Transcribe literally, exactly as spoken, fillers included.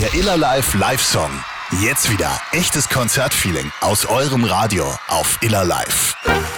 Der Iller Live Live-Song. Jetzt wieder echtes Konzertfeeling aus eurem Radio auf Iller Live.